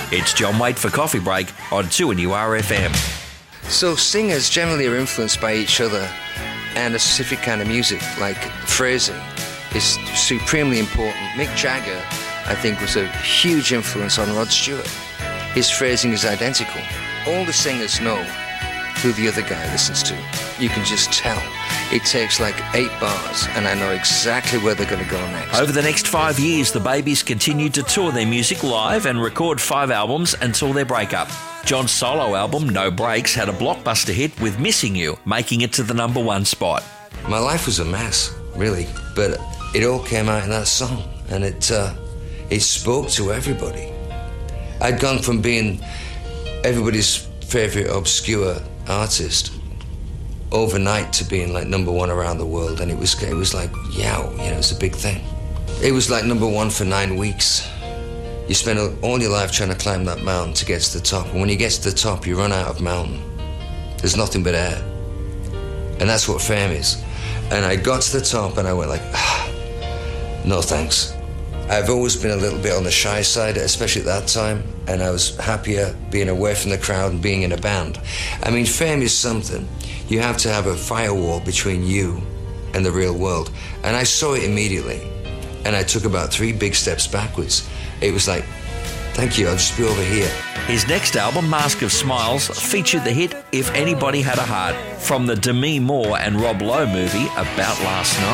It's John Waite for Coffee Break on 2NURFM. So singers generally are influenced by each other and a specific kind of music, like phrasing is supremely important. Mick Jagger, I think, was a huge influence on Rod Stewart. His phrasing is identical. All the singers know who the other guy listens to. You can just tell. It takes like 8 bars, and I know exactly where they're going to go next. Over the next 5 years, the Babies continued to tour their music live and record 5 albums until their breakup. John's solo album, No Breaks, had a blockbuster hit with Missing You, making it to the number 1 spot. My life was a mess, really, but it all came out in that song, and it spoke to everybody. I'd gone from being everybody's favourite obscure artist overnight to being like number 1 around the world, and it was like, yow, it was a big thing. It was like number 1 for 9 weeks. You spend all your life trying to climb that mountain to get to the top, and when you get to the top, you run out of mountain. There's nothing but air, and that's what fame is. And I got to the top, and I went like, no thanks. I've always been a little bit on the shy side, especially at that time, and I was happier being away from the crowd and being in a band. I mean, fame is something. You have to have a firewall between you and the real world. And I saw it immediately, and I took about 3 big steps backwards. It was like, thank you, I'll just be over here. His next album, Mask of Smiles, featured the hit If Anybody Had a Heart from the Demi Moore and Rob Lowe movie About Last Night.